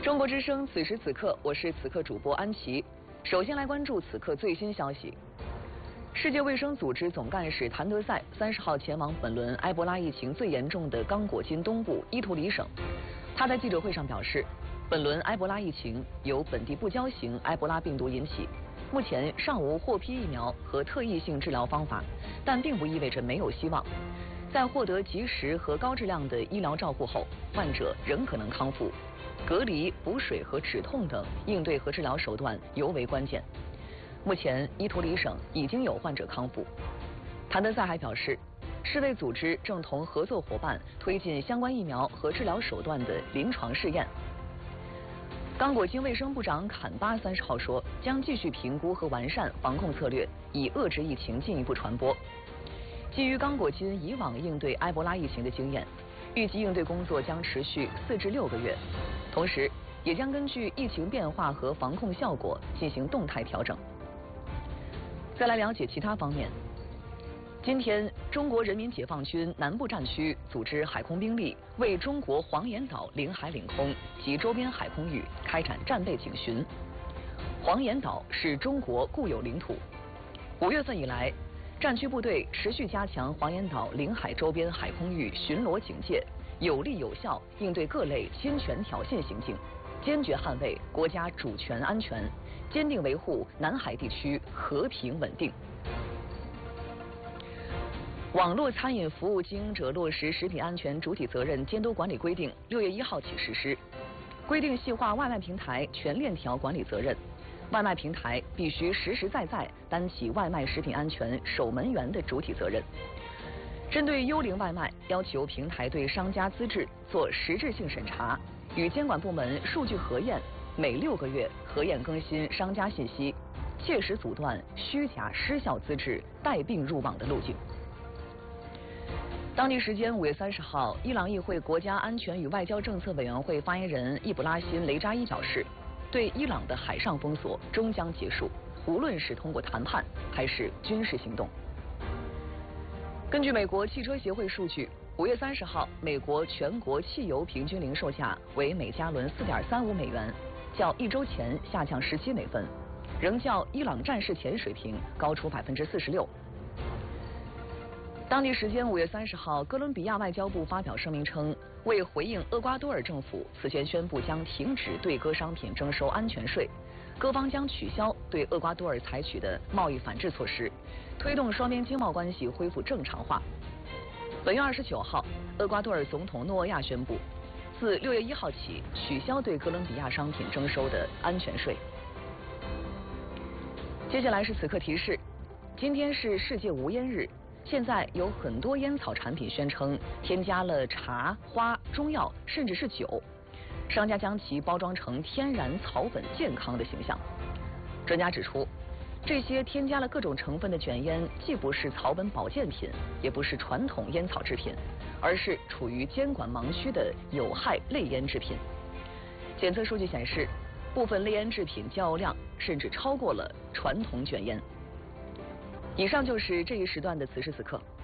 中国之声，此时此刻，我是此刻主播安琪。首先来关注此刻最新消息。世界卫生组织总干事谭德赛30号前往本轮埃博拉疫情最严重的刚果金东部伊图里省。他在记者会上表示，本轮埃博拉疫情由本地不交型埃博拉病毒引起，目前尚无获批疫苗和特异性治疗方法，但并不意味着没有希望。在获得及时和高质量的医疗照顾后，患者仍可能康复。隔离、补水和止痛等应对和治疗手段尤为关键。目前，伊图里省已经有患者康复。谭德赛还表示，世卫组织正同合作伙伴推进相关疫苗和治疗手段的临床试验。刚果金卫生部长坎巴30号说，将继续评估和完善防控策略，以遏制疫情进一步传播。基于刚果金以往应对埃博拉疫情的经验，预计应对工作将持续4至6个月，同时也将根据疫情变化和防控效果进行动态调整。再来了解其他方面。今天，中国人民解放军南部战区组织海空兵力为中国黄岩岛领海领空及周边海空域开展战备警巡。黄岩岛是中国固有领土。5月份以来，战区部队持续加强黄岩岛领海周边海空域巡逻警戒，有力有效应对各类侵权挑衅行径，坚决捍卫国家主权安全，坚定维护南海地区和平稳定。网络餐饮服务经营者落实食品安全主体责任监督管理规定6月1号起实施，规定细化外卖平台全链条管理责任。外卖平台必须实实在在担起外卖食品安全守门员的主体责任。针对幽灵外卖，要求平台对商家资质做实质性审查，与监管部门数据核验，每6个月核验更新商家信息，切实阻断虚假失效资质带病入网的路径。当地时间5月30号，伊朗议会国家安全与外交政策委员会发言人易卜拉欣·雷扎伊表示，对伊朗的海上封锁终将结束，无论是通过谈判还是军事行动。根据美国汽车协会数据，5月30号，美国全国汽油平均零售价为每加仑4.35美元，较1周前下降17美分，仍较伊朗战事前水平高出46%。当地时间5月30号，哥伦比亚外交部发表声明称，为回应厄瓜多尔政府此前宣布将停止对各商品征收安全税，各方将取消对厄瓜多尔采取的贸易反制措施，推动双边经贸关系恢复正常化。本月29号，厄瓜多尔总统诺沃亚宣布，自6月1号起取消对哥伦比亚商品征收的安全税。接下来是此刻提示，今天是世界无烟日。现在有很多烟草产品宣称添加了茶、花、中药，甚至是酒，商家将其包装成天然草本健康的形象。专家指出，这些添加了各种成分的卷烟既不是草本保健品，也不是传统烟草制品，而是处于监管盲区的有害类烟制品。检测数据显示，部分类烟制品交易量甚至超过了传统卷烟。以上就是这一时段的此时此刻。